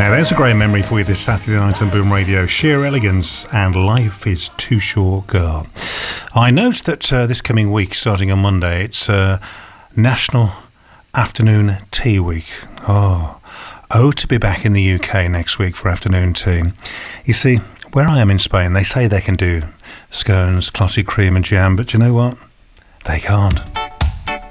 Now, there's a great memory for you this Saturday night on Boom Radio. Sheer Elegance and Life is Too Short, Girl. I note that this coming week, starting on Monday, it's National Afternoon Tea Week. Oh, to be back in the UK next week for afternoon tea. You see, where I am in Spain, they say they can do scones, clotted cream and jam, but you know what? They can't.